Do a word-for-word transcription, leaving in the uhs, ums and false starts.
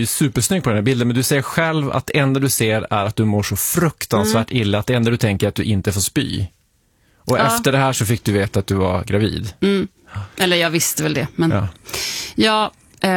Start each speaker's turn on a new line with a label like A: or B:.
A: ju supersnygg på den här bilden, men du säger själv att det enda du ser är att du mår så fruktansvärt mm. illa, att det enda du tänker är att du inte får spy. Och ja. efter det här så fick du veta att du var gravid.
B: Mm. Eller jag visste väl det. Men... Ja. ja,